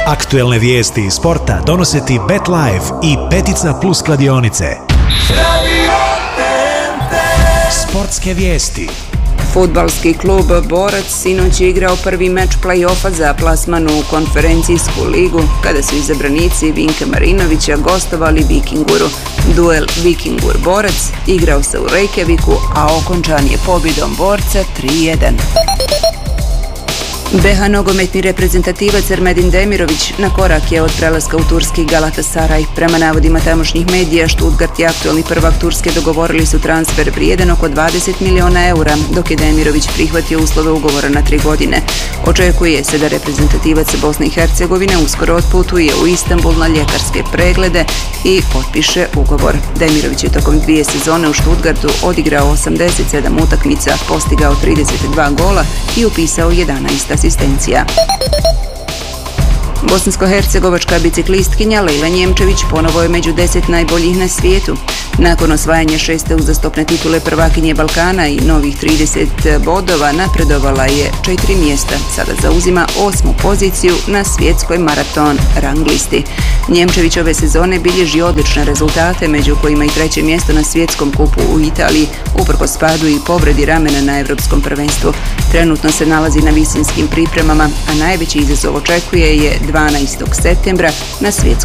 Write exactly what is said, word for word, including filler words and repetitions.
Aktuelne vijesti iz sporta donose ti BetLife i Petica Plus kladionice. Sportske vijesti. Fudbalski klub Borac sinoć je igrao prvi meč play-offa za plasman u konferencijsku ligu, kada su izabranici Vinka Marinovića gostovali Vikinguru. Duel Vikingur-Borac igrao se u Reykjaviku, a okončan je pobjedom Borca tri jedan. be ha nogometni reprezentativac Ermedin Demirović na korak je od prelaska u turski Galatasaray. Prema navodima tamošnjih medija, Stuttgart i aktualni prvak Turske dogovorili su transfer vrijedan oko dvadeset miliona eura, dok je Demirović prihvatio uslove ugovora na tri godine. Očekuje se da reprezentativac Bosne i Hercegovine uskoro otputuje u Istanbul na ljekarske preglede i potpiše ugovor. Demirović je tokom dvije sezone u Stuttgartu odigrao osamdeset sedam utakmica, postigao trideset dva gola i upisao jedanaest asistencija. Bosansko-hercegovačka biciklistkinja Lejla Njemčević ponovo je među deset najboljih na svijetu. Nakon osvajanja šeste uzastopne titule prvakinje Balkana i novih trideset bodova napredovala je četiri mjesta. Sada zauzima osmu poziciju na svjetskoj maraton rang listi. Njemčević ove sezone bilježi odlične rezultate, među kojima i treće mjesto na svjetskom kupu u Italiji, uprkos padu i povredi ramena na evropskom prvenstvu. Trenutno se nalazi na visinskim pripremama, a najveći izazov očekuje je dvanaestog septembra na svjetskom